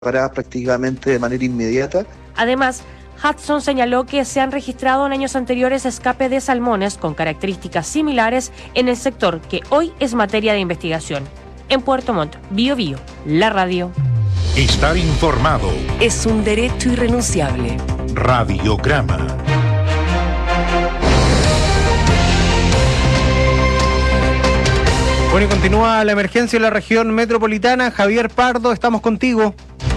reparadas prácticamente de manera inmediata. Además, Hudson señaló que se han registrado en años anteriores escape de salmones con características similares en el sector que hoy es materia de investigación. En Puerto Montt, Bío Bío, la radio. Estar informado es un derecho irrenunciable. Radiograma. Bueno, y continúa la emergencia en la región metropolitana. Javier Pardo, estamos contigo.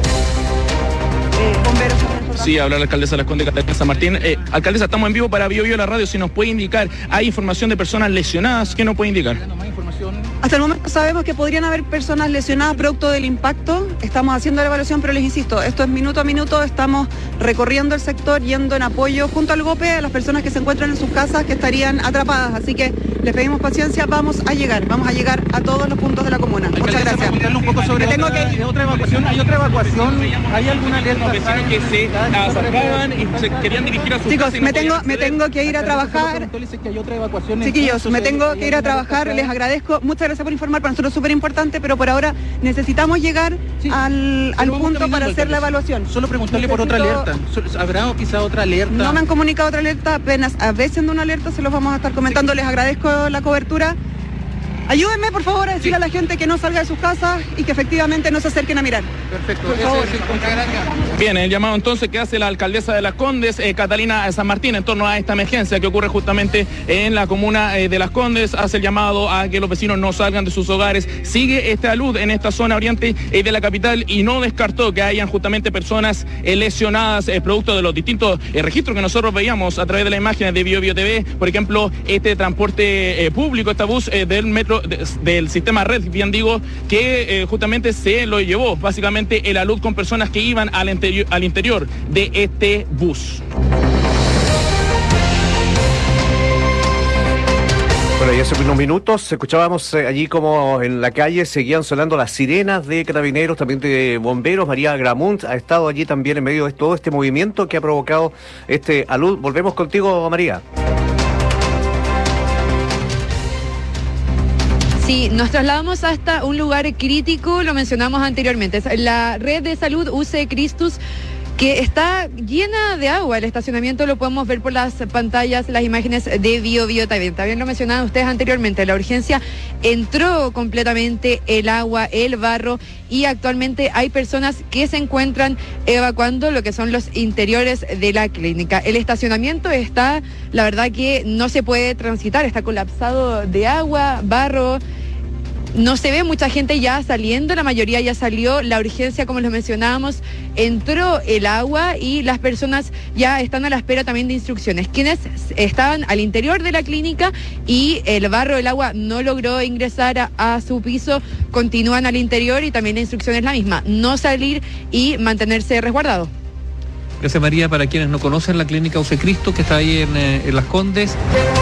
Sí, habla la alcaldesa de Las Condes, Catalina San Martín. Alcaldesa, estamos en vivo para Bío Bío la radio. Si nos puede indicar, ¿hay información de personas lesionadas? ¿Qué nos puede indicar? Hasta el momento sabemos que podrían haber personas lesionadas producto del impacto. Estamos haciendo la evaluación, pero les insisto, esto es minuto a minuto. Estamos recorriendo el sector, yendo en apoyo junto al GOPE a las personas que se encuentran en sus casas que estarían atrapadas. Así que les pedimos paciencia, vamos a llegar a todos los puntos de la comuna. Muchas gracias. Un poco sobre otra evacuación. ¿Hay otra evacuación? ¿Hay alguna alerta? Vecinos que se acercaban y se querían dirigir a sus Chicos, casas. me tengo que ir a trabajar. Chiquillos, me tengo que ir a trabajar. Les agradezco. Muchas gracias por informar. Para nosotros es súper importante, pero por ahora necesitamos llegar al punto para hacer la evaluación. Solo preguntarle por otra alerta. ¿Habrá quizá otra alerta? No me han comunicado otra alerta, apenas avesen de una alerta se los vamos a estar comentando. Sí. Les agradezco la cobertura. Ayúdenme, por favor, a decirle a la gente que no salga de sus casas y que efectivamente no se acerquen a mirar. Perfecto, por favor. Bien, el llamado entonces que hace la alcaldesa de Las Condes, Catalina San Martín, en torno a esta emergencia que ocurre justamente en la comuna de Las Condes, hace el llamado a que los vecinos no salgan de sus hogares. Sigue esta luz en esta zona oriente de la capital y no descartó que hayan justamente personas lesionadas producto de los distintos registros que nosotros veíamos a través de las imágenes de Bío Bío TV. Por ejemplo, este transporte público, este bus del metro del sistema red, bien digo, que justamente se lo llevó básicamente el alud con personas que iban al interior de este bus. Bueno, y hace unos minutos escuchábamos allí como en la calle seguían sonando las sirenas de carabineros, también de bomberos. María Gramunt ha estado allí también en medio de todo este movimiento que ha provocado este alud. Volvemos contigo, María. Sí, nos trasladamos hasta un lugar crítico, lo mencionamos anteriormente, la red de salud UC Christus, que está llena de agua. El estacionamiento lo podemos ver por las pantallas, las imágenes de Bío Bío también. También lo mencionaban ustedes anteriormente, la urgencia entró completamente el agua, el barro, y actualmente hay personas que se encuentran evacuando lo que son los interiores de la clínica. El estacionamiento está, la verdad que no se puede transitar, está colapsado de agua, barro. No se ve mucha gente ya saliendo, la mayoría ya salió. La urgencia, como les mencionábamos, entró el agua y las personas ya están a la espera también de instrucciones. Quienes estaban al interior de la clínica y el barro del agua no logró ingresar a su piso, continúan al interior y también la instrucción es la misma, no salir y mantenerse resguardado. Gracias, María. Para quienes no conocen la clínica UC Cristo, que está ahí en Las Condes.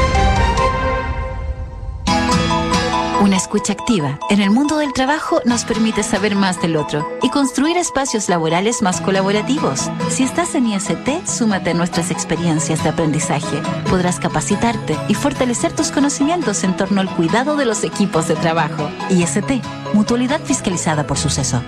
Una escucha activa en el mundo del trabajo nos permite saber más del otro y construir espacios laborales más colaborativos. Si estás en IST, súmate a nuestras experiencias de aprendizaje. Podrás capacitarte y fortalecer tus conocimientos en torno al cuidado de los equipos de trabajo. IST, Mutualidad Fiscalizada por Suceso.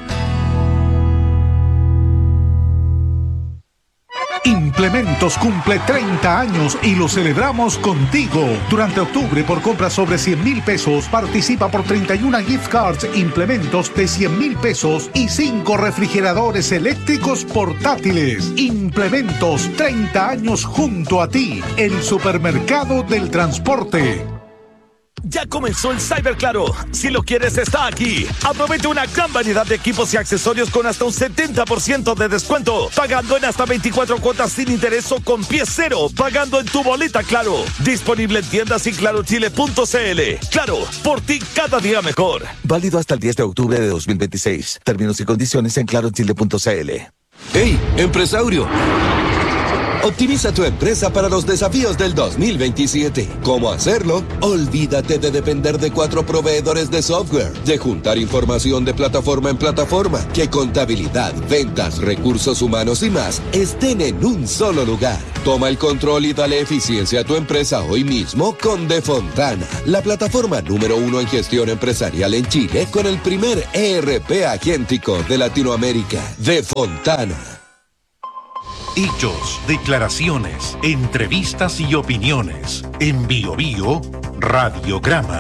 Implementos cumple 30 años y lo celebramos contigo. Durante octubre, por compras sobre 100,000 pesos, participa por 31 gift cards Implementos de 100,000 pesos y 5 refrigeradores eléctricos portátiles. Implementos, 30 años junto a ti, el supermercado del transporte. Ya comenzó el Cyber Claro. Si lo quieres, está aquí. Aprovecha una gran variedad de equipos y accesorios con hasta un 70% de descuento. Pagando en hasta 24 cuotas sin interés o con pie cero. Pagando en tu boleta Claro. Disponible en tiendas y clarochile.cl. Claro, por ti cada día mejor. Válido hasta el 10 de octubre de 2026. Términos y condiciones en clarochile.cl. ¡Hey, empresario! Optimiza tu empresa para los desafíos del 2027. ¿Cómo hacerlo? Olvídate de depender de 4 proveedores de software, de juntar información de plataforma en plataforma, que contabilidad, ventas, recursos humanos y más estén en un solo lugar. Toma el control y dale eficiencia a tu empresa hoy mismo con Defontana, la plataforma número 1 en gestión empresarial en Chile, con el primer ERP agéntico de Latinoamérica. Defontana. Hechos, declaraciones, entrevistas y opiniones. En Bio Bio, Radiograma.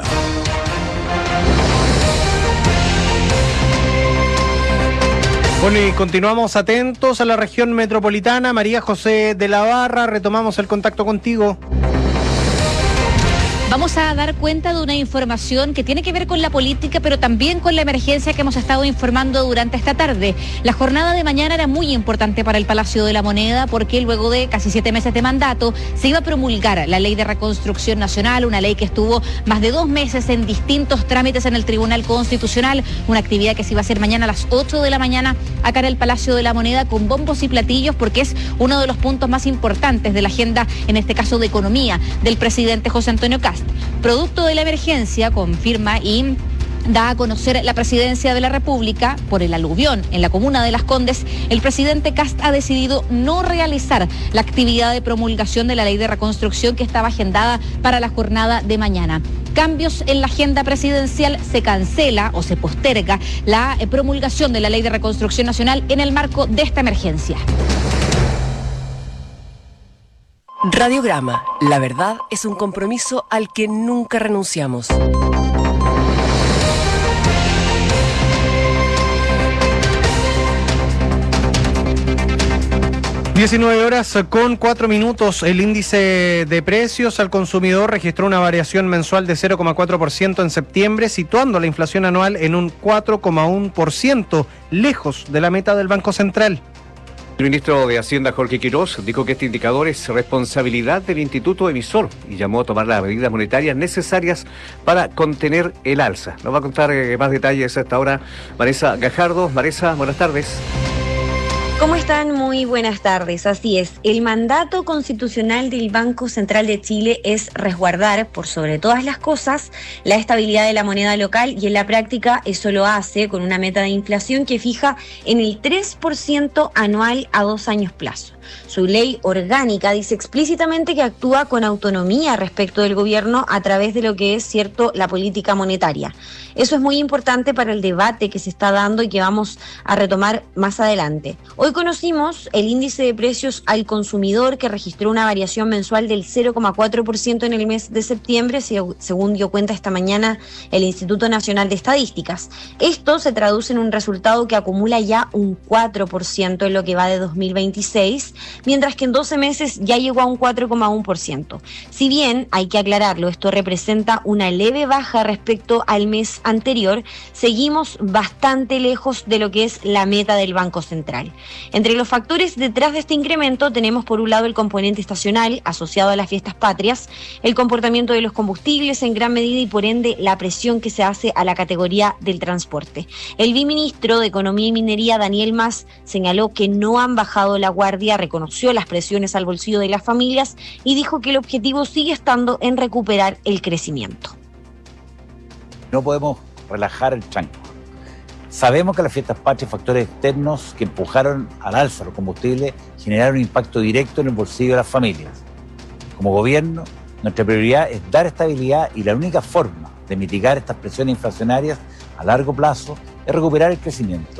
Bueno, y continuamos atentos a la región metropolitana. María José de la Barra, retomamos el contacto contigo. Vamos a dar cuenta de una información que tiene que ver con la política, pero también con la emergencia que hemos estado informando durante esta tarde. La jornada de mañana era muy importante para el Palacio de la Moneda porque luego de casi 7 meses de mandato se iba a promulgar la Ley de Reconstrucción Nacional, una ley que estuvo más de 2 meses en distintos trámites en el Tribunal Constitucional, una actividad que se iba a hacer mañana a las 8 de la mañana acá en el Palacio de la Moneda con bombos y platillos porque es uno de los puntos más importantes de la agenda, en este caso de economía, del presidente José Antonio Kast. Producto de la emergencia, confirma y da a conocer la Presidencia de la República por el aluvión en la comuna de Las Condes, el presidente Kast ha decidido no realizar la actividad de promulgación de la Ley de Reconstrucción que estaba agendada para la jornada de mañana. Cambios en la agenda presidencial, se cancela o se posterga la promulgación de la Ley de Reconstrucción Nacional en el marco de esta emergencia. Radiograma. La verdad es un compromiso al que nunca renunciamos. 19:04. El índice de precios al consumidor registró una variación mensual de 0,4% en septiembre, situando la inflación anual en un 4,1%, lejos de la meta del Banco Central. El ministro de Hacienda, Jorge Quirós, dijo que este indicador es responsabilidad del instituto emisor y llamó a tomar las medidas monetarias necesarias para contener el alza. Nos va a contar más detalles a esta hora Vanessa Gajardo. Vanessa, buenas tardes. ¿Cómo están? Muy buenas tardes. Así es, el mandato constitucional del Banco Central de Chile es resguardar, por sobre todas las cosas, la estabilidad de la moneda local y en la práctica eso lo hace con una meta de inflación que fija en el 3% anual a 2 años plazo. Su ley orgánica dice explícitamente que actúa con autonomía respecto del gobierno a través de lo que es, cierto, la política monetaria. Eso es muy importante para el debate que se está dando y que vamos a retomar más adelante. Hoy conocimos el índice de precios al consumidor que registró una variación mensual del 0,4% en el mes de septiembre, según dio cuenta esta mañana el Instituto Nacional de Estadísticas. Esto se traduce en un resultado que acumula ya un 4% en lo que va de 2026, mientras que en 12 meses ya llegó a un 4,1%. Si bien, hay que aclararlo, esto representa una leve baja respecto al mes anterior, seguimos bastante lejos de lo que es la meta del Banco Central. Entre los factores detrás de este incremento tenemos por un lado el componente estacional asociado a las fiestas patrias, el comportamiento de los combustibles en gran medida y por ende la presión que se hace a la categoría del transporte. El viceministro de Economía y Minería, Daniel Mas, señaló que no han bajado la guardia, reconoció las presiones al bolsillo de las familias y dijo que el objetivo sigue estando en recuperar el crecimiento. No podemos relajar el tranco. Sabemos que las fiestas patrias y factores externos que empujaron al alza los combustibles generaron un impacto directo en el bolsillo de las familias. Como gobierno, nuestra prioridad es dar estabilidad y la única forma de mitigar estas presiones inflacionarias a largo plazo es recuperar el crecimiento.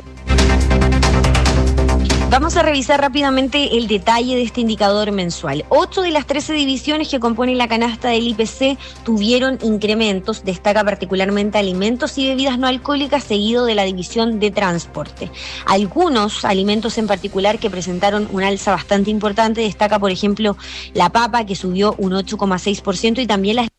Vamos a revisar rápidamente el detalle de este indicador mensual. 8 de las 13 divisiones que componen la canasta del IPC tuvieron incrementos. Destaca particularmente alimentos y bebidas no alcohólicas, seguido de la división de transporte. Algunos alimentos en particular que presentaron un alza bastante importante. Destaca, por ejemplo, la papa, que subió un 8,6%, y también las